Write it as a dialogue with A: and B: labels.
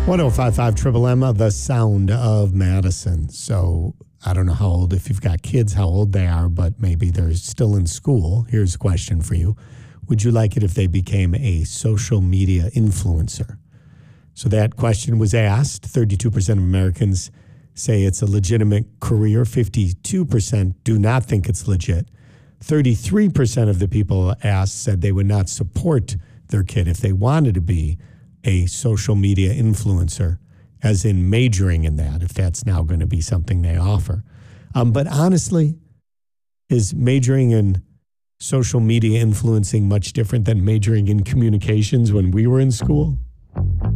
A: 1055 Triple M, the sound of Madison. So I don't know how old, if you've got kids, how old they are, but maybe they're still in school. Here's a question for you. Would you like it if they became a social media influencer? So that question was asked. 32% of Americans say it's a legitimate career. 52% do not think it's legit. 33% of the people asked said they would not support their kid if they wanted to be a social media influencer, as in majoring in that, if that's now going to be something they offer. But honestly, is majoring in social media influencing much different than majoring in communications when we were in school?